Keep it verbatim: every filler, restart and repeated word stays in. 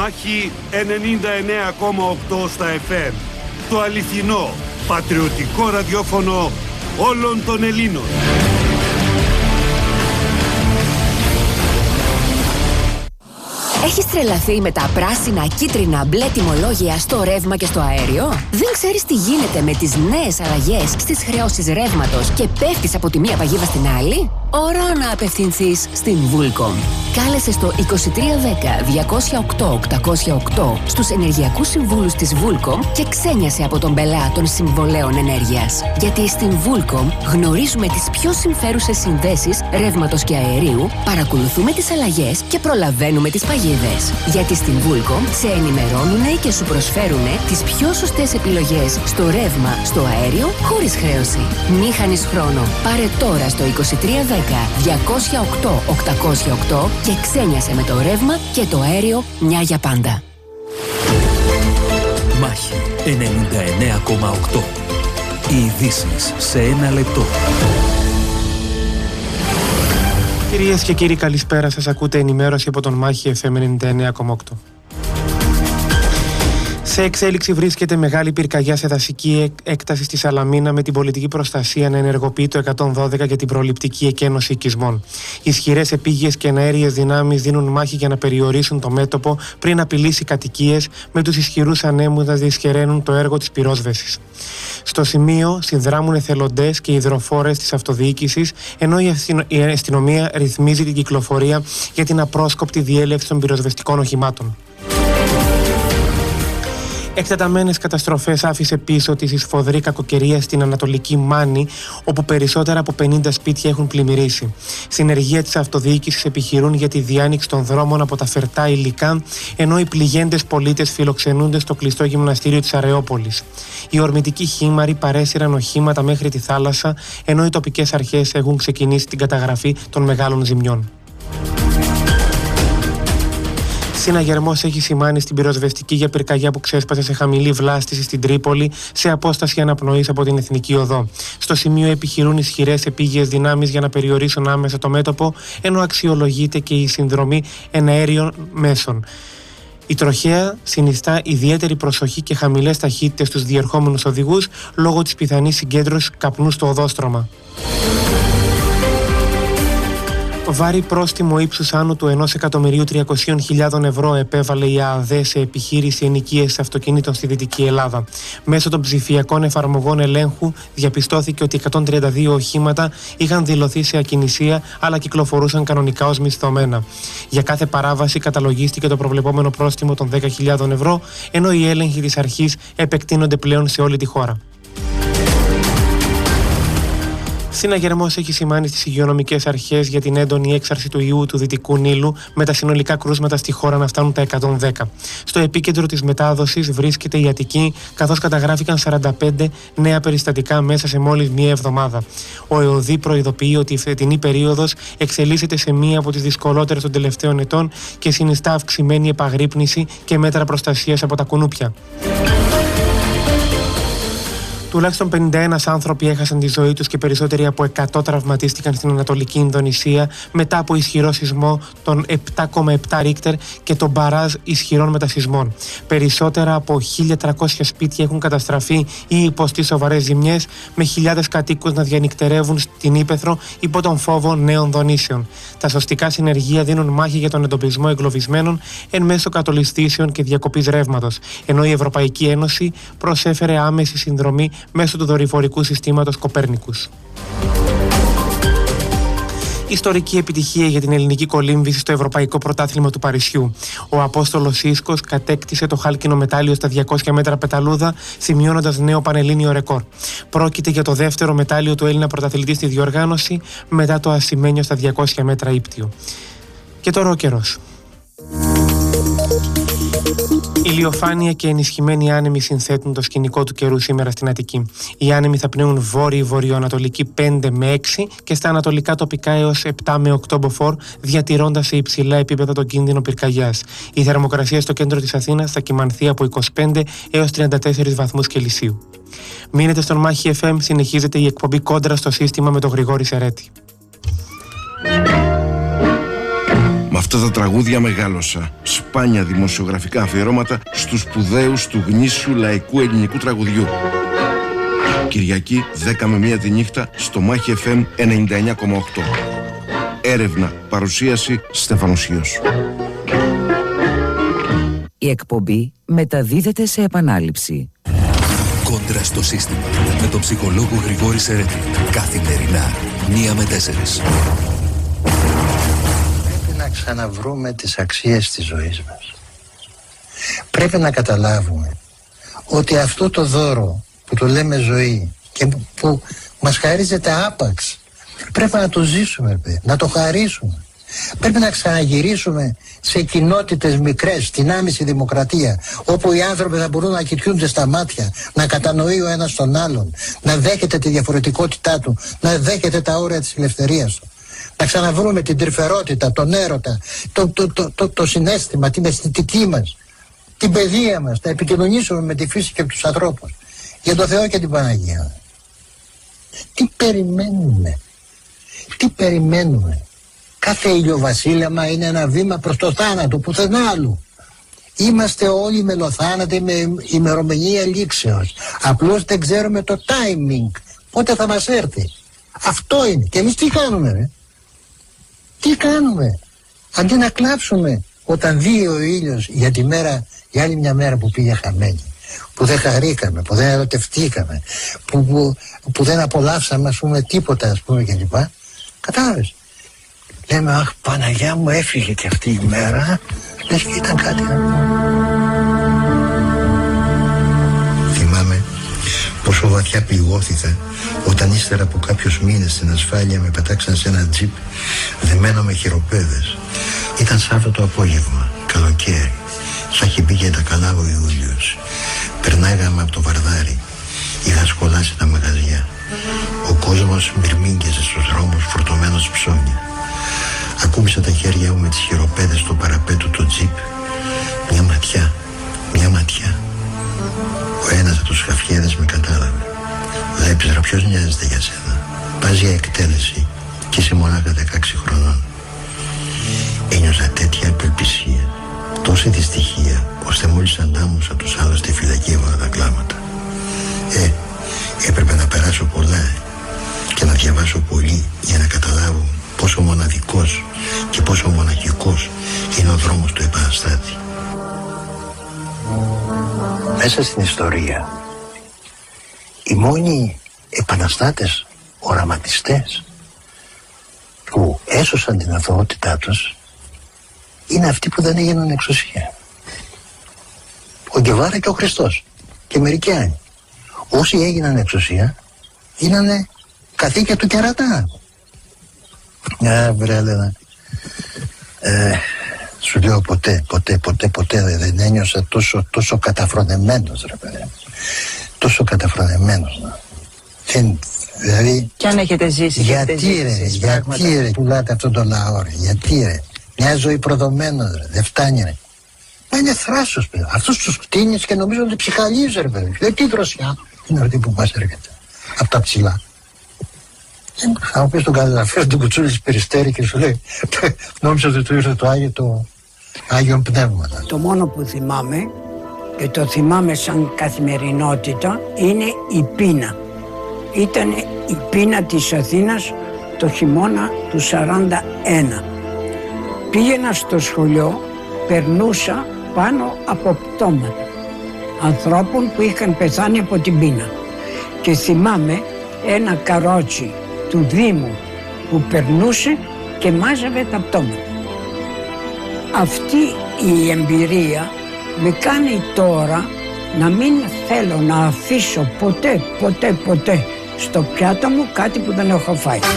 Μάχη ενενήντα εννέα κόμμα οκτώ στα εφ εμ. Το αληθινό, πατριωτικό ραδιόφωνο όλων των Ελλήνων. Έχεις τρελαθεί με τα πράσινα, κίτρινα, μπλε τιμολόγια στο ρεύμα και στο αέριο? Δεν ξέρεις τι γίνεται με τις νέες αλλαγές στις χρεώσεις ρεύματος και πέφτεις από τη μία παγίδα στην άλλη? Ώρα να απευθυνθείς στην Vulcom. Κάλεσε στο είκοσι τρία δέκα διακόσια οκτώ οκτακόσια οκτώ στους ενεργειακούς συμβούλους της Vulcom και ξένιασε από τον πελά των συμβολέων ενέργειας. Γιατί στην Vulcom γνωρίζουμε τις πιο συμφέρουσες συνδέσεις ρεύματος και αερίου, παρακολουθούμε τις αλλαγές και προλαβαίνουμε τις παγίδες. Γιατί στην Vulcom σε ενημερώνουνε και σου προσφέρουνε τις πιο σωστές επιλογές στο ρεύμα, στο αέριο, χωρίς χρέωση. Μη χάνεις χρόνο. Πάρε τώρα στο είκοσι τρία δέκα διακόσια οκτώ οκτακόσια οκτώ και ξένιασε με το ρεύμα και το αέριο μια για πάντα. Μάχη ενενήντα εννέα κόμμα οκτώ. Οι ειδήσεις σε ένα λεπτό. Κυρίες και κύριοι, καλησπέρα σας. Ακούτε ενημέρωση από τον Μάχη εφ εμ ενενήντα εννέα κόμμα οκτώ. Σε εξέλιξη βρίσκεται μεγάλη πυρκαγιά σε δασική έκταση στη Σαλαμίνα, με την πολιτική προστασία να ενεργοποιεί το εκατόν δώδεκα για την προληπτική εκένωση οικισμών. Ισχυρές επίγειες και εναέριες δυνάμεις δίνουν μάχη για να περιορίσουν το μέτωπο πριν απειλήσει κατοικίες, με τους ισχυρούς ανέμους να δυσχεραίνουν το έργο της πυρόσβεσης. Στο σημείο συνδράμουν εθελοντές και υδροφόρες της αυτοδιοίκησης, ενώ η αστυνομία ρυθμίζει την κυκλοφορία για την απρόσκοπτη διέλευση των πυροσβεστικών οχημάτων. Εκτεταμένες καταστροφές άφησε πίσω της η σφοδρή κακοκαιρία στην Ανατολική Μάνη, όπου περισσότερα από πενήντα σπίτια έχουν πλημμυρίσει. Συνεργεία της αυτοδιοίκησης επιχειρούν για τη διάνοιξη των δρόμων από τα φερτά υλικά, ενώ οι πληγέντες πολίτες φιλοξενούνται στο κλειστό γυμναστήριο της Αρεόπολης. Οι ορμητικοί χήμαροι παρέσυραν οχήματα μέχρι τη θάλασσα, ενώ οι τοπικές αρχές έχουν ξεκινήσει την καταγραφή των μεγάλων ζημιών. Συναγερμός έχει σημάνει στην πυροσβεστική για πυρκαγιά που ξέσπασε σε χαμηλή βλάστηση στην Τρίπολη, σε απόσταση αναπνοής από την Εθνική Οδό. Στο σημείο επιχειρούν ισχυρές επίγειες δυνάμεις για να περιορίσουν άμεσα το μέτωπο, ενώ αξιολογείται και η συνδρομή εναέριων μέσων. Η τροχέα συνιστά ιδιαίτερη προσοχή και χαμηλές ταχύτητες στους διερχόμενους οδηγούς, λόγω της πιθανής συγκέντρωσης καπνού στο οδόστρωμα. Βάρη πρόστιμο ύψους άνω του ενός εκατομμυρίου τριακόσιες χιλιάδες ευρώ επέβαλε η ΑΑΔΕ σε επιχείρηση ενοικίασης αυτοκινήτων στη Δυτική Ελλάδα. Μέσω των ψηφιακών εφαρμογών ελέγχου διαπιστώθηκε ότι εκατόν τριάντα δύο οχήματα είχαν δηλωθεί σε ακινησία, αλλά κυκλοφορούσαν κανονικά ως μισθωμένα. Για κάθε παράβαση καταλογίστηκε το προβλεπόμενο πρόστιμο των δέκα χιλιάδες ευρώ, ενώ οι έλεγχοι της αρχής επεκτείνονται πλέον σε όλη τη χώρα. Συναγερμός έχει σημάνει στις υγειονομικές αρχές για την έντονη έξαρση του ιού του Δυτικού Νείλου, με τα συνολικά κρούσματα στη χώρα να φτάνουν τα εκατόν δέκα. Στο επίκεντρο της μετάδοσης βρίσκεται η Αττική, καθώς καταγράφηκαν σαράντα πέντε νέα περιστατικά μέσα σε μόλις μία εβδομάδα. Ο ΕΟΔΗ προειδοποιεί ότι η φετινή περίοδος εξελίσσεται σε μία από τις δυσκολότερες των τελευταίων ετών και συνιστά αυξημένη επαγρύπνηση και μέτρα προστασίας από τα κουνούπια. Τουλάχιστον πενήντα ένα άνθρωποι έχασαν τη ζωή τους και περισσότεροι από εκατό τραυματίστηκαν στην Ανατολική Ινδονησία μετά από ισχυρό σεισμό των επτά κόμμα επτά Ρίκτερ και τον μπαράζ ισχυρών μετασεισμών. Περισσότερα από χίλια τριακόσια σπίτια έχουν καταστραφεί ή υποστεί σοβαρές ζημιές, με χιλιάδες κατοίκους να διανυκτερεύουν στην ύπαιθρο υπό τον φόβο νέων δονήσεων. Τα σωστικά συνεργεία δίνουν μάχη για τον εντοπισμό εγκλωβισμένων εν μέσω κατολιστήσεων και διακοπής ρεύματος, ενώ η Ευρωπαϊκή Ένωση προσέφερε άμεση συνδρομή μέσω του δορυφορικού συστήματος Κοπέρνικους. Ιστορική επιτυχία για την ελληνική κολύμβηση στο Ευρωπαϊκό Πρωτάθλημα του Παρισιού. Ο Απόστολος Ίσκος κατέκτησε το χάλκινο μετάλλιο στα διακόσια μέτρα πεταλούδα, σημειώνοντας νέο πανελλήνιο ρεκόρ. Πρόκειται για το δεύτερο μετάλλιο του Έλληνα πρωταθλητή στη διοργάνωση, μετά το ασημένιο στα διακόσια μέτρα ύπτιο. Και τώρα ο καιρός. Ηλιοφάνεια και ενισχυμένοι άνεμοι συνθέτουν το σκηνικό του καιρού σήμερα στην Αττική. Οι άνεμοι θα πνέουν βόρειο-βορειοανατολική πέντε με έξι και στα ανατολικά τοπικά έως επτά με οκτώ μποφόρ, διατηρώντας σε υψηλά επίπεδα τον κίνδυνο πυρκαγιάς. Η θερμοκρασία στο κέντρο της Αθήνας θα κυμανθεί από είκοσι πέντε έως τριάντα τέσσερις βαθμούς Κελσίου. Μείνετε στον Μάχη εφ εμ, συνεχίζεται η εκπομπή Κόντρα στο σύστημα με τον Γρηγόρη Σερέτη. Με αυτά τα τραγούδια μεγάλωσα. Σπάνια δημοσιογραφικά αφιερώματα στους σπουδαίους του γνήσιου λαϊκού ελληνικού τραγουδιού. Κυριακή δέκα με μία τη νύχτα στο Μάχη εφ εμ ενενήντα εννιά κόμμα οκτώ. Έρευνα, παρουσίαση Στέφανος Χίος. Η εκπομπή μεταδίδεται σε επανάληψη. Κόντρα στο σύστημα με τον ψυχολόγο Γρηγόρη Σερέτη. Καθημερινά, μία με τέσσερις. Πρέπει να ξαναβρούμε τις αξίες της ζωής μας. Πρέπει να καταλάβουμε ότι αυτό το δώρο που το λέμε ζωή και που μας χαρίζεται άπαξ, πρέπει να το ζήσουμε, να το χαρίσουμε. Πρέπει να ξαναγυρίσουμε σε κοινότητες μικρές, στην άμεση δημοκρατία, όπου οι άνθρωποι θα μπορούν να κοιτούνται στα μάτια, να κατανοεί ο ένας τον άλλον, να δέχεται τη διαφορετικότητά του, να δέχεται τα όρια της ελευθερίας του. Να ξαναβρούμε την τρυφερότητα, τον έρωτα, το, το, το, το, το συναίσθημα, την αισθητική μας, την παιδεία μας, να επικοινωνήσουμε με τη φύση και τους ανθρώπους. Για τον Θεό και την Παναγία. Τι περιμένουμε, τι περιμένουμε. Κάθε ηλιοβασίλεμα είναι ένα βήμα προς το θάνατο, πουθενά άλλου. Είμαστε όλοι μελοθάνατοι με ημερομηνία λήξεως. Απλώς δεν ξέρουμε το timing, πότε θα μας έρθει. Αυτό είναι. Και εμείς τι κάνουμε, ρε? Τι κάνουμε? Αντί να κλάψουμε όταν δει ο ήλιος για τη μέρα, για άλλη μια μέρα που πήγε χαμένη, που δεν χαρήκαμε, που δεν ερωτευτήκαμε, που, που, που δεν απολαύσαμε, ας πούμε, τίποτα, ας πούμε, κλπ. Κατάλαβες? Λέμε, αχ, Παναγιά μου, έφυγε και αυτή η μέρα. Λες και ήταν κάτι. Θυμάμαι πόσο βαθιά πληγώθηκα όταν ύστερα από κάποιους μήνες στην ασφάλεια με πετάξαν σε ένα τζιπ δεμένο με χειροπέδες. Ήταν Σάββατο απόγευμα, καλοκαίρι. Θα έχει μπει και τα καλά ο Ιούλιος. Περνάγαμε από το Βαρδάρι. Είχα σκολάσει τα μαγαζιά. Ο κόσμος μυρμήγκιαζε στους δρόμους φορτωμένος ψώνια. Ακούμπησα τα χέρια μου με τις χειροπέδες στο παραπέτου του τζιπ. Μια ματιά, μια ματιά. Ο ένας από τους χαφιέδες με κατάλαβε. Βλέπεις, ρε, ποιος νοιάζεται για σένα? Πας για εκτέλεση και είσαι μονάχα δεκαέξι χρονών. Ένιωσα τέτοια απελπισία, τόση δυστυχία, ώστε μόλις αντάμωσα τους άλλους στη φυλακή έβαλα τα κλάματα. Ε, έπρεπε να περάσω πολλά και να διαβάσω πολύ για να καταλάβω πόσο μοναδικός και πόσο μοναχικός είναι ο δρόμος του επαναστάτη. Μέσα στην ιστορία, οι μόνοι επαναστάτες, οραματιστές που έσωσαν την αθωότητά τους είναι αυτοί που δεν έγιναν εξουσία. Ο Γκεβάρα και ο Χριστός και μερικοί άλλοι. Όσοι έγιναν εξουσία γίνανε καθήκια του κερατά. Α, βρε, Έλενα. Ε, σου λέω ποτέ, ποτέ, ποτέ, ποτέ δεν ένιωσα τόσο, τόσο καταφρονεμένος, ρε παιδί. Τόσο καταφρονεμένος. Δεν, δηλαδή... Κι αν έχετε ζήσει, γιατί έχετε ζήσει, ρε, ζήσει, γιατί πράγματα. ρε, πουλάτε αυτόν τον λαό, ρε, γιατί ρε. Μια ζωή προδομένος, ρε, δεν φτάνει, ρε. Μα είναι θράσος, παιδί. Αυτούς τους κτίνεις και νομίζω ότι ψυχαλίζει, ρε, παιδί. Δεν τι δροσιά είναι αυτή που μας έρχεται. Από τα ψηλά. Θα μου πεις τον καταγραφέα του κουτσούλη της Περιστέρη και σου λέει νόμιζα ότι του ήρθε το Άγιο, το Άγιον Πνεύμα. Το μόνο που θυμάμαι και το θυμάμαι σαν καθημερινότητα είναι η πείνα. Ήταν η πείνα της Αθήνας το χειμώνα του σαράντα ένα. Πήγαινα στο σχολείο, περνούσα πάνω από πτώματα ανθρώπων που είχαν πεθάνει από την πείνα. Και θυμάμαι ένα καρότσι του Δήμου που περνούσε και μάζευε τα πτώματα. Αυτή η εμπειρία με κάνει τώρα να μην θέλω να αφήσω ποτέ, ποτέ, ποτέ στο πιάτο μου κάτι που δεν έχω φάει.